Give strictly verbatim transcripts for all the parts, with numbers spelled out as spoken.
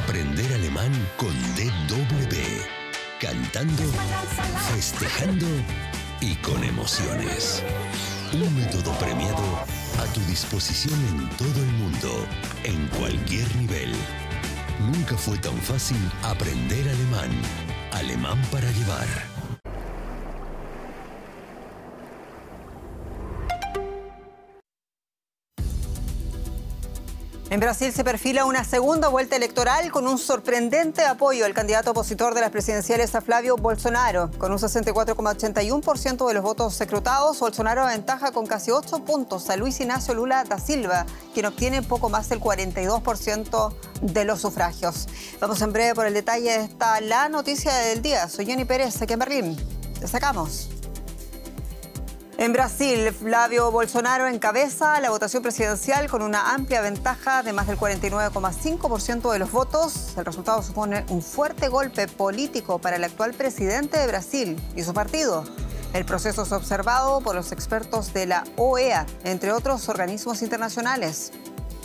Aprender alemán con D W. Cantando, festejando y con emociones. Un método premiado a tu disposición en todo el mundo, en cualquier nivel. Nunca fue tan fácil aprender alemán. Alemán para llevar. En Brasil se perfila una segunda vuelta electoral con un sorprendente apoyo al candidato opositor de las presidenciales a Flavio Bolsonaro. Con un sesenta y cuatro coma ochenta y uno por ciento de los votos escrutados, Bolsonaro aventaja con casi ocho puntos a Luis Inácio Lula da Silva, quien obtiene poco más del cuarenta y dos por ciento de los sufragios. Vamos en breve por el detalle de esta la noticia del día. Soy Jenny Pérez, aquí en Berlín. Destacamos. En Brasil, Flavio Bolsonaro encabeza la votación presidencial con una amplia ventaja de más del cuarenta y nueve coma cinco por ciento de los votos. El resultado supone un fuerte golpe político para el actual presidente de Brasil y su partido. El proceso es observado por los expertos de la O E A, entre otros organismos internacionales.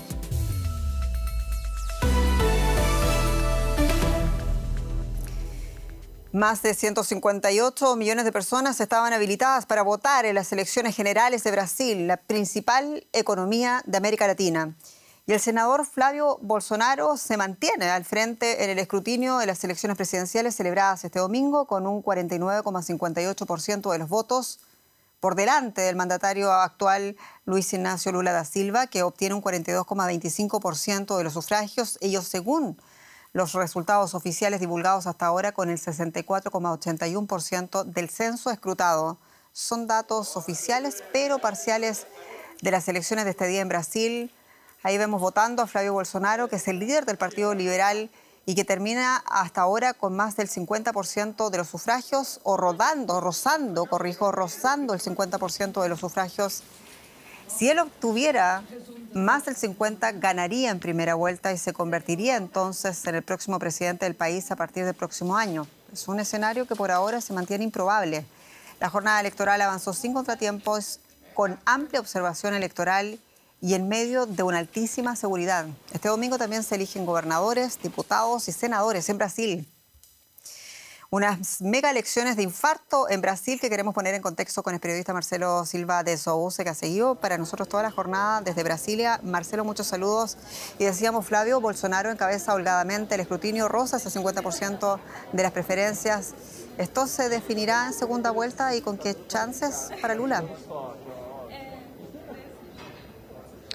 Más de ciento cincuenta y ocho millones de personas estaban habilitadas para votar en las elecciones generales de Brasil, la principal economía de América Latina. Y el senador Flavio Bolsonaro se mantiene al frente en el escrutinio de las elecciones presidenciales celebradas este domingo con un cuarenta y nueve coma cincuenta y ocho por ciento de los votos, por delante del mandatario actual Luis Inácio Lula da Silva, que obtiene un cuarenta y dos coma veinticinco por ciento de los sufragios, ellos según los resultados oficiales divulgados hasta ahora con el sesenta y cuatro coma ochenta y uno por ciento del censo escrutado. Son datos oficiales pero parciales de las elecciones de este día en Brasil. Ahí vemos votando a Flavio Bolsonaro, que es el líder del Partido Liberal y que termina hasta ahora con más del cincuenta por ciento de los sufragios, o rodando, rozando, corrijo, rozando el cincuenta por ciento de los sufragios. Si él obtuviera más del cincuenta, ganaría en primera vuelta y se convertiría entonces en el próximo presidente del país a partir del próximo año. Es un escenario que por ahora se mantiene improbable. La jornada electoral avanzó sin contratiempos, con amplia observación electoral y en medio de una altísima seguridad. Este domingo también se eligen gobernadores, diputados y senadores en Brasil. Unas mega elecciones de infarto en Brasil que queremos poner en contexto con el periodista Marcelo Silva de Sousa, que ha seguido para nosotros toda la jornada desde Brasilia. Marcelo, muchos saludos. Y decíamos, Flavio Bolsonaro encabeza holgadamente el escrutinio, roza ese cincuenta por ciento de las preferencias. ¿Esto se definirá en segunda vuelta y con qué chances para Lula?